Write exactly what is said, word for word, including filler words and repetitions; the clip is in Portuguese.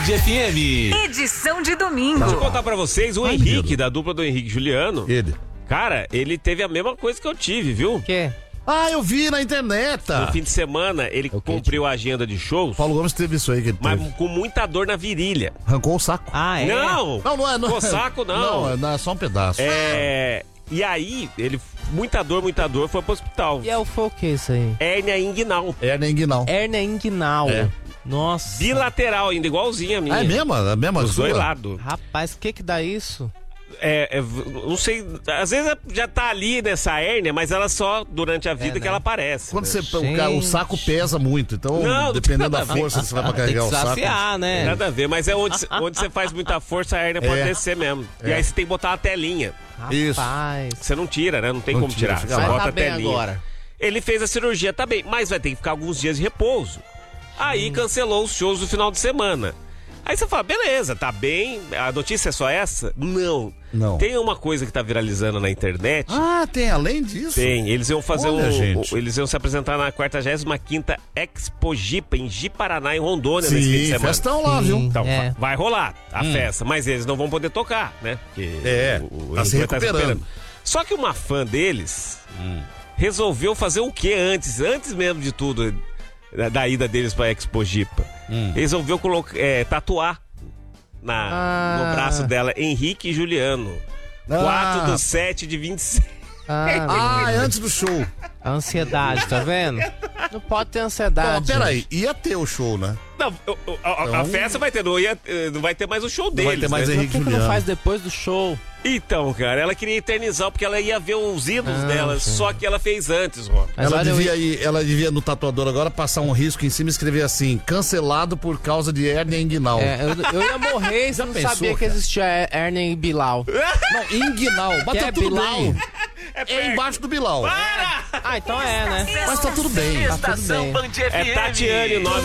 F M. Edição de domingo. Deixa eu contar pra vocês, o Ai, Henrique, menino. da dupla do Henrique e Juliano. Ele. Cara, ele teve a mesma coisa que eu tive, viu? Que? Ah, eu vi na internet. No fim de semana, ele O quê, cumpriu a agenda de shows, Paulo Gomes teve isso aí que ele mas teve. com muita dor na virilha. Arrancou o saco. Ah, é? Não! Não, não é. Não, Com saco, não. Não, é, não, é só um pedaço. É... E aí, ele... Muita dor, muita dor, foi pro hospital. E é, foi o que isso aí? Hérnia inguinal. Hérnia inguinal. Hérnia inguinal. É. Nossa. Bilateral ainda, igualzinha a minha. Ah, é mesmo? É mesmo? Dos dois sua? lados. Rapaz, o que que dá isso? É, é, não sei, às vezes já tá ali nessa hérnia, mas ela só durante a vida né? que ela aparece. Quando né? você, o, ca- o saco pesa muito, então Não, não tem dependendo nada da a ver. força que você vai pra Tem que carregar o saco. desafiar, né? Nada a ver, mas é onde, onde você faz muita força, a hérnia pode É. descer mesmo. E É. aí você tem que botar uma telinha. Isso. Rapaz. Você não tira, né? Não tem Não como tira, tirar. fica Você lá. Mas bota tá a bem telinha. agora. Ele fez a cirurgia, tá bem, mas vai ter que ficar alguns dias de repouso. Aí cancelou os shows do final de semana. Aí você fala, beleza, tá bem, a notícia é só essa? Não. Não. Tem uma coisa que tá viralizando na internet. Ah, tem além disso? Tem, eles iam fazer Olha, um. gente. Eles iam se apresentar na quarta-gésima quinta Expo Jipa, em Ji-Paraná, em Rondônia, nesse fim de Sim, semana. festão lá, viu? Então, É. vai rolar a festa, mas eles não vão poder tocar, né? Porque É, tá se Henrique recuperando. Só que uma fã deles resolveu fazer o que antes? Antes mesmo de tudo, da, da ida deles pra Expo Jipa. Resolveu colocar, é, tatuar na, Ah. no braço dela Henrique e Juliano. Ah. quatro do sete de vinte e seis. Ah, Ah, é antes do show. a ansiedade, tá vendo? Não pode ter Não, ansiedade. peraí, gente. ia ter o show, né? Não, o- o- a, a- a Então- festa vai ter, não, ia, eh, não vai ter mais o show deles. vai ter mais né? Por Henrique que, que não Juliano. faz depois do show? Então, cara, ela queria eternizar porque ela ia ver os ídolos Ah, dela, sim. só que ela fez antes, ó. Mas Ela olha, eu devia, ir, ela devia no tatuador agora passar um risco em cima e escrever assim: cancelado por causa de hérnia inguinal. É, eu, eu ia morrer se Já eu não pensou, sabia que cara? existia Her- Hernia e Bilal. Não, inguinal. Mas Que tá é tudo Bilal? bem. É embaixo do Bilal. Ah, então é, né? Mas tá tudo bem. Tá tudo bem. Band F M. É Tatiane o nome